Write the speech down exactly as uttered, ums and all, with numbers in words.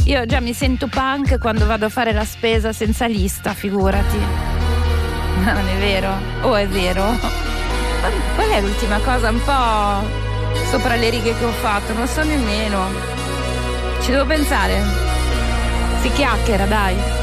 Io già mi sento punk quando vado a fare la spesa senza lista, figurati. Non è vero? Oh, è vero? Qual è l'ultima cosa un po' sopra le righe che ho fatto? Non so nemmeno. Ci devo pensare. Si chiacchiera, dai.